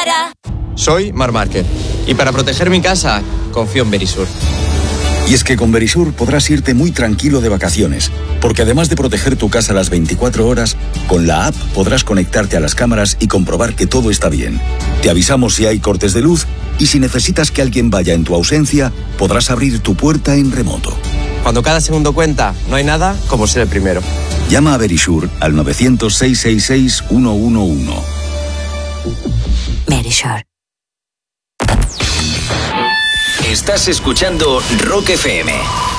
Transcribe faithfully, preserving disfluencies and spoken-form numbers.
para. Soy Marc Márquez y para proteger mi casa confío en Verisur. Y es que con Verisur podrás irte muy tranquilo de vacaciones, porque además de proteger tu casa las veinticuatro horas, con la app podrás conectarte a las cámaras y comprobar que todo está bien. Te avisamos si hay cortes de luz y si necesitas que alguien vaya en tu ausencia, podrás abrir tu puerta en remoto. Cuando cada segundo cuenta, no hay nada como ser el primero. Llama a Verisur al novecientos, seiscientos sesenta y seis, ciento once. Verisur. Estás escuchando Rock F M.